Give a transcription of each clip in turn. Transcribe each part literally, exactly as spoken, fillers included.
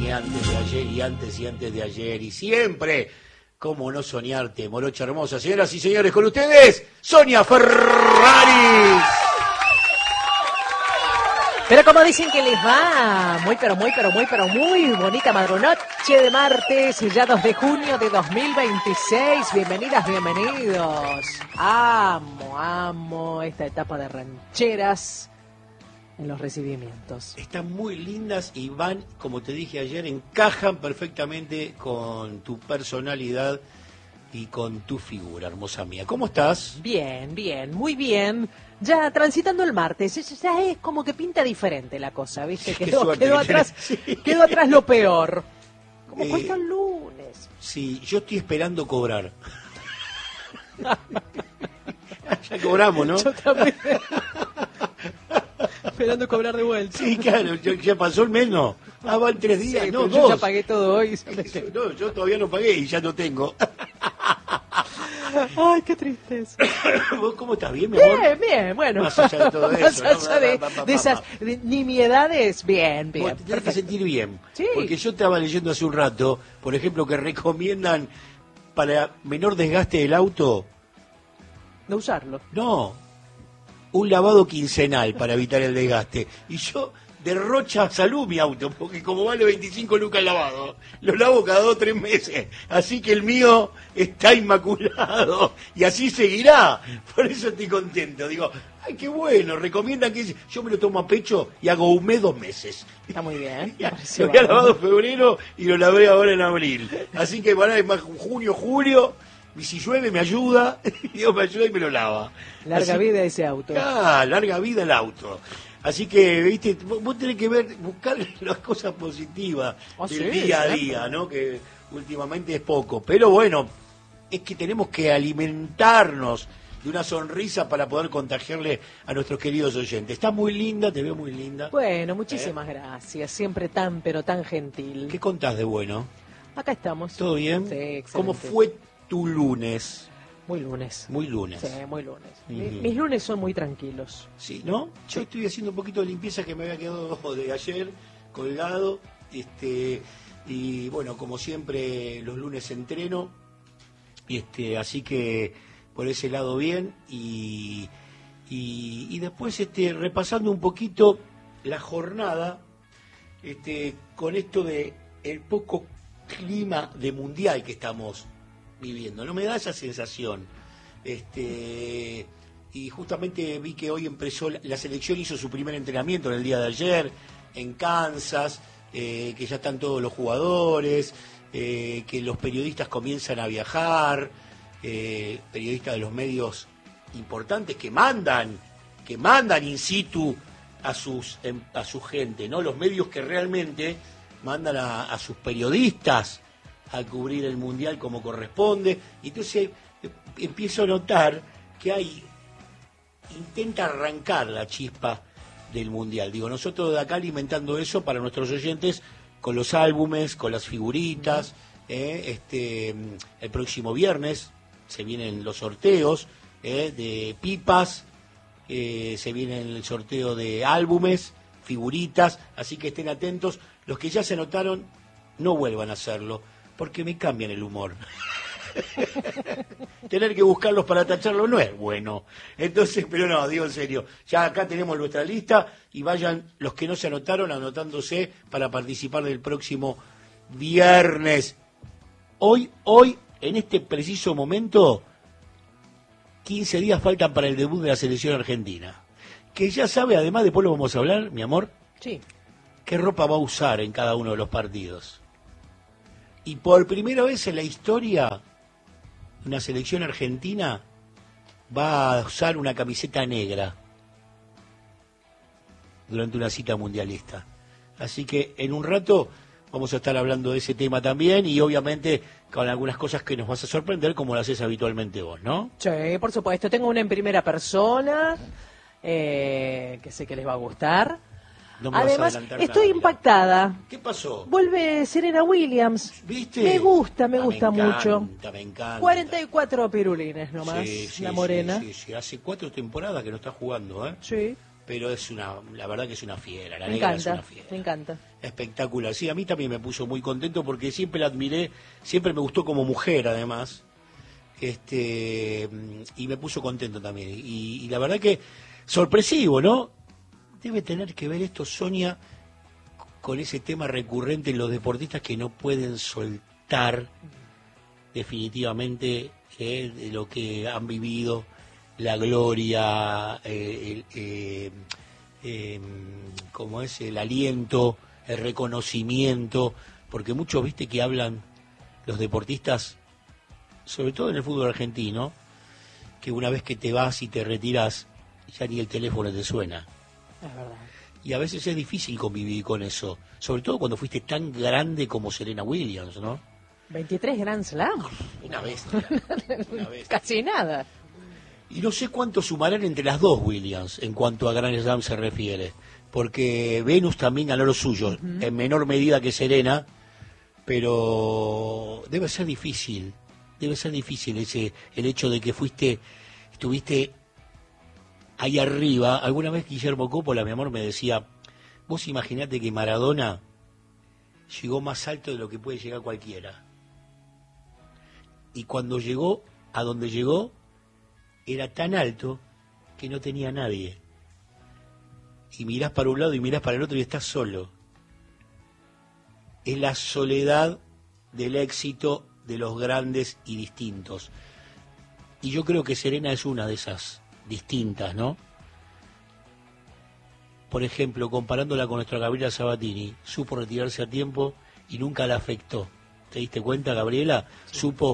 soñé antes de ayer y antes y antes de ayer y siempre. ¿Cómo no soñarte, morocha hermosa? Señoras y señores, con ustedes, Sonia Ferraris. Pero como dicen que les va, muy pero muy pero muy pero muy bonita madrunoche de martes, ya dos de junio de dos mil veintiséis. Bienvenidas, bienvenidos. Amo, amo esta etapa de rancheras en los recibimientos. Están muy lindas y van, como te dije ayer, encajan perfectamente con tu personalidad y con tu figura, hermosa mía. ¿Cómo estás? Bien, bien, muy bien. Ya transitando el martes, ya es como que pinta diferente la cosa, ¿viste? Quedó, quedó atrás, sí. quedó atrás lo peor. Como eh, cuesta el lunes. Sí, yo estoy esperando cobrar. Ya cobramos, ¿no? Yo también. Esperando cobrar de vuelta. Sí, claro, yo, ya pasó el mes, ¿no? Ah, van tres días, sí, no, dos. Yo ya pagué todo hoy. No, yo todavía no pagué y ya no tengo. Ay, qué tristeza. ¿Vos cómo estás? ¿Bien, mi amor? Bien, bien, bueno. Más allá de todo eso, Más allá ¿no? de, Va, va, va, de esas de nimiedades, bien, bien. Vos te tenés que sentir bien. Sí. Porque yo estaba leyendo hace un rato, por ejemplo, que recomiendan para menor desgaste del auto. No usarlo. No, un lavado quincenal para evitar el desgaste. Y yo derrocha salud mi auto, porque como vale veinticinco lucas el lavado, lo lavo cada dos o tres meses. Así que el mío está inmaculado y así seguirá. Por eso estoy contento. Digo, ay, qué bueno, recomiendan que yo me lo tomo a pecho y hago un mes, dos meses. Está muy bien. Ya, lo había lavado en febrero y lo lavé ahora en abril. Así que bueno, es más junio, julio. Y si llueve me ayuda, Dios me ayuda y me lo lava. Larga Así, vida ese auto. Ah, larga vida el auto. Así que, viste, vos tenés que ver, buscar las cosas positivas oh, del sí, día a ¿cierto? día, ¿no? Que últimamente es poco. Pero bueno, es que tenemos que alimentarnos de una sonrisa para poder contagiarle a nuestros queridos oyentes. Estás muy linda, te veo muy linda. Bueno, muchísimas ¿Eh? gracias. Siempre tan, pero tan gentil. ¿Qué contás de bueno? Acá estamos. ¿Todo bien? Sí, excelente. ¿Cómo fue tu lunes? Muy lunes. Muy lunes. Sí, muy lunes. Uh-huh. Mis lunes son muy tranquilos. Sí, ¿no? Sí. Yo estoy haciendo un poquito de limpieza que me había quedado de ayer, colgado. Este, y bueno, como siempre, los lunes entreno. Este, así que por ese lado bien. Y, y, y después este, repasando un poquito la jornada, este, con esto de el poco clima de mundial que estamos viviendo, no me da esa sensación. Este, y justamente vi que hoy empezó la, la selección hizo su primer entrenamiento en el día de ayer en Kansas, eh, que ya están todos los jugadores, eh, que los periodistas comienzan a viajar, eh, periodistas de los medios importantes que mandan, que mandan in situ a sus a su gente, ¿no? Los medios que realmente mandan a, a sus periodistas a cubrir el mundial como corresponde. Y entonces eh, empiezo a notar que hay, intenta arrancar la chispa del mundial. Digo, nosotros de acá alimentando eso para nuestros oyentes con los álbumes, con las figuritas. Eh, este, el próximo viernes se vienen los sorteos eh, de pipas, eh, se viene el sorteo de álbumes, figuritas, así que estén atentos. Los que ya se anotaron, no vuelvan a hacerlo, porque me cambian el humor. Tener que buscarlos para tacharlo no es bueno. Entonces, pero no, digo en serio, ya acá tenemos nuestra lista y vayan los que no se anotaron anotándose para participar del próximo viernes. Hoy, hoy, en este preciso momento, quince días faltan para el debut de la selección argentina. Que ya sabe, además, después lo vamos a hablar, mi amor. Sí. ¿Qué ropa va a usar en cada uno de los partidos? Y por primera vez en la historia, una selección argentina va a usar una camiseta negra durante una cita mundialista. Así que en un rato vamos a estar hablando de ese tema también y obviamente con algunas cosas que nos vas a sorprender como lo haces habitualmente vos, ¿no? Sí, por supuesto. Tengo una en primera persona eh, que sé que les va a gustar. No me Además, vas a adelantar estoy nada, impactada. ¿Qué pasó? Vuelve Serena Williams. ¿Viste? Me gusta, me Ah, gusta me mucho. encanta, me encanta. cuarenta y cuatro pirulines nomás, Sí, sí, la sí, morena. Sí, sí, hace cuatro temporadas que no está jugando, ¿eh? Sí. pero es una, la verdad que es una fiera, la me negra encanta, es una fiera. Me encanta. Espectacular. Sí, a mí también me puso muy contento porque siempre la admiré, siempre me gustó como mujer además, este y me puso contento también. Y, y la verdad que sorpresivo, ¿no? Debe tener que ver esto, Sonia, con ese tema recurrente en los deportistas que no pueden soltar definitivamente eh, de lo que han vivido, la gloria, eh, el, eh, eh, como es el aliento, el reconocimiento, porque muchos, viste, que hablan los deportistas, sobre todo en el fútbol argentino, que una vez que te vas y te retiras, ya ni el teléfono te suena. Es verdad. Y a veces es difícil convivir con eso, sobre todo cuando fuiste tan grande como Serena Williams, ¿no? veintitrés Grand Slam. Una bestia, una bestia. Casi nada. Y no sé cuánto sumarán entre las dos Williams en cuanto a Grand Slam se refiere, porque Venus también ganó lo suyo, uh-huh. en menor medida que Serena, pero debe ser difícil, debe ser difícil ese el hecho de que fuiste, estuviste ahí arriba. Alguna vez Guillermo Coppola, mi amor, me decía, vos imaginate que Maradona llegó más alto de lo que puede llegar cualquiera. Y cuando llegó a donde llegó, era tan alto que no tenía nadie. Y mirás para un lado y mirás para el otro y estás solo. Es la soledad del éxito de los grandes y distintos. Y yo creo que Serena es una de esas distintas, ¿no? Por ejemplo, comparándola con nuestra Gabriela Sabatini, supo retirarse a tiempo y nunca la afectó. ¿Te diste cuenta, Gabriela? Sí. Supo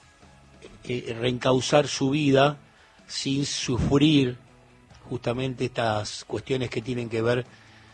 eh, reencauzar su vida sin sufrir justamente estas cuestiones que tienen que ver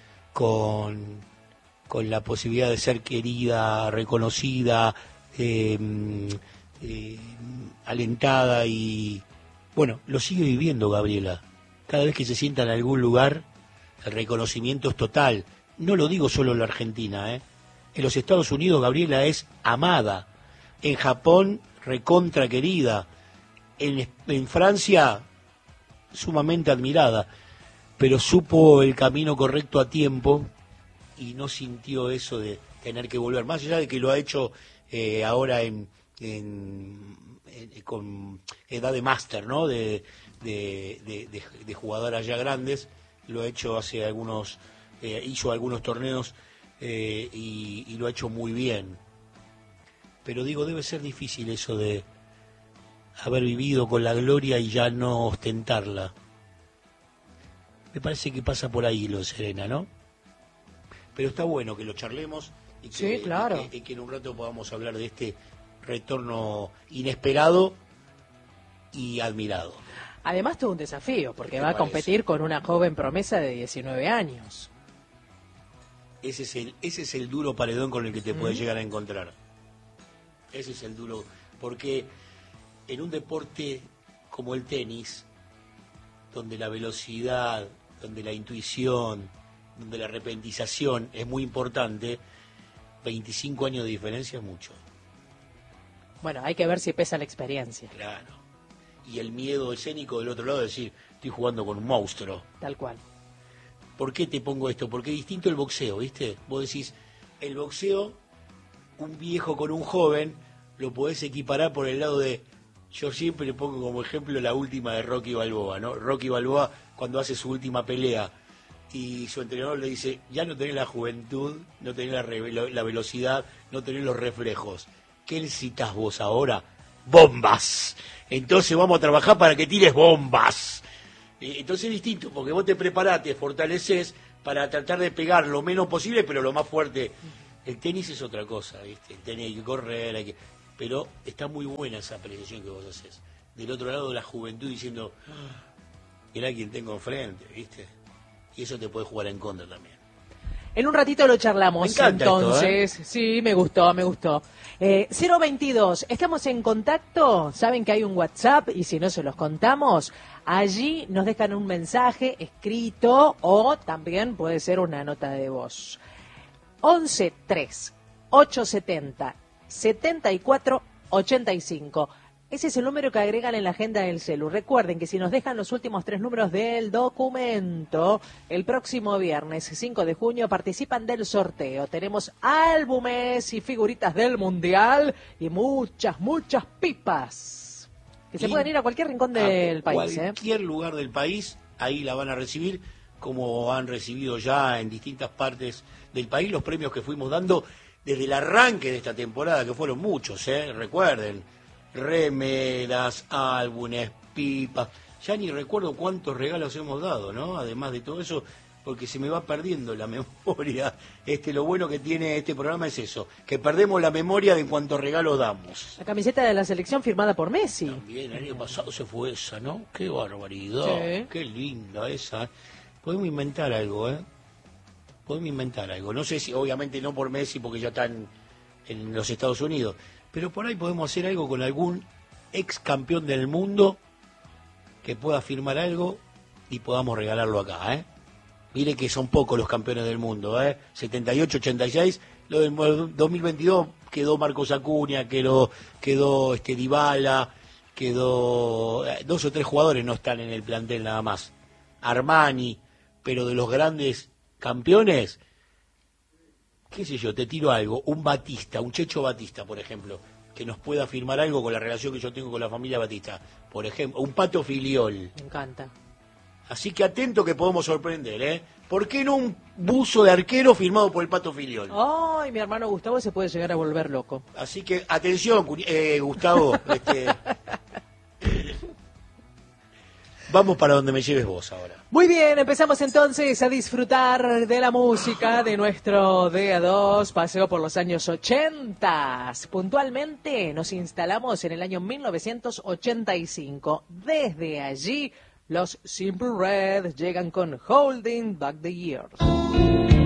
con, con la posibilidad de ser querida, reconocida, eh, eh, alentada y... Bueno, lo sigue viviendo Gabriela. Cada vez que se sienta en algún lugar, el reconocimiento es total. No lo digo solo en la Argentina, ¿eh? En los Estados Unidos Gabriela es amada. En Japón, recontra querida. En, en Francia, sumamente admirada. Pero supo el camino correcto a tiempo y no sintió eso de tener que volver. Más allá de que lo ha hecho eh, ahora en... en con edad de máster, ¿no? De, de, de, de, de jugadoras ya grandes, lo ha hecho hace algunos, eh, hizo algunos torneos eh, y, y lo ha hecho muy bien. Pero digo, debe ser difícil eso de haber vivido con la gloria y ya no ostentarla. Me parece que pasa por ahí lo de Serena, ¿no? Pero está bueno que lo charlemos y que, sí, claro. y que, y que en un rato podamos hablar de este retorno inesperado y admirado. Además todo un desafío, porque va a competir con una joven promesa de diecinueve años. Ese es el, ese es el duro paredón con el que te mm. puedes llegar a encontrar. Ese es el duro, porque en un deporte como el tenis, donde la velocidad, donde la intuición, donde la repentización es muy importante, veinticinco años de diferencia es mucho. Bueno, hay que ver si pesa la experiencia. Claro. Y el miedo escénico del otro lado de decir, estoy jugando con un monstruo. Tal cual. ¿Por qué te pongo esto? Porque es distinto el boxeo, ¿viste? Vos decís, el boxeo, un viejo con un joven, lo podés equiparar por el lado de... Yo siempre le pongo como ejemplo la última de Rocky Balboa, ¿no? Rocky Balboa, cuando hace su última pelea, y su entrenador le dice, ya no tenés la juventud, no tenés la, la velocidad, no tenés los reflejos. ¿Qué necesitas vos ahora? ¡Bombas! Entonces vamos a trabajar para que tires bombas. Entonces es distinto, porque vos te preparás, te fortaleces para tratar de pegar lo menos posible, pero lo más fuerte. El tenis es otra cosa, ¿viste? El tenis hay que correr, hay que... Pero está muy buena esa apreciación que vos haces. Del otro lado, la juventud diciendo, mirá quien tengo enfrente, ¿viste? Y eso te puede jugar en contra también. En un ratito lo charlamos, me encanta entonces. Esto, ¿eh? Sí, me gustó, me gustó. Eh, cero veintidós, estamos en contacto, saben que hay un WhatsApp y si no se los contamos, allí nos dejan un mensaje escrito o también puede ser una nota de voz. once tres ochocientos setenta setenta y cuatro ochenta y cinco. Ese es el número que agregan en la agenda del celu. Recuerden que si nos dejan los últimos tres números del documento, el próximo viernes cinco de junio participan del sorteo. Tenemos álbumes y figuritas del Mundial y muchas, muchas pipas. Que se y pueden ir a cualquier rincón del país. Cualquier ¿eh? lugar del país, ahí la van a recibir, como han recibido ya en distintas partes del país los premios que fuimos dando desde el arranque de esta temporada, que fueron muchos, ¿eh? Recuerden. Remeras, álbumes, pipas, ya ni recuerdo cuántos regalos hemos dado, ¿no? Además de todo eso, porque se me va perdiendo la memoria. Este, lo bueno que tiene este programa es eso, que perdemos la memoria de cuántos regalos damos. La camiseta de la selección firmada por Messi. También, el año pasado se fue esa, ¿no? Qué barbaridad, sí. Qué linda esa. Podemos inventar algo, ¿eh? Podemos inventar algo. No sé si, obviamente no por Messi, porque ya están en los Estados Unidos, pero por ahí podemos hacer algo con algún ex campeón del mundo que pueda firmar algo y podamos regalarlo acá, ¿eh? Mire que son pocos los campeones del mundo, ¿eh? setenta y ocho, ochenta y seis, lo del dos mil veintidós quedó Marcos Acuña, quedó, quedó este Dybala, quedó... Eh, dos o tres jugadores no están en el plantel nada más. Armani, pero de los grandes campeones... qué sé yo, te tiro algo, un Batista, un Checho Batista, por ejemplo, que nos pueda firmar algo con la relación que yo tengo con la familia Batista, por ejemplo, un Pato Filiol. Me encanta. Así que atento que podemos sorprender, ¿eh? ¿Por qué no un buzo de arquero firmado por el Pato Filiol? Ay, mi hermano Gustavo se puede llegar a volver loco. Así que, atención, eh, Gustavo, este... Vamos para donde me lleves vos ahora. Muy bien, empezamos entonces a disfrutar de la música de nuestro D A dos, paseo por los años ochenta. Puntualmente nos instalamos en el año mil novecientos ochenta y cinco. Desde allí, los Simple Red llegan con Holding Back the Years.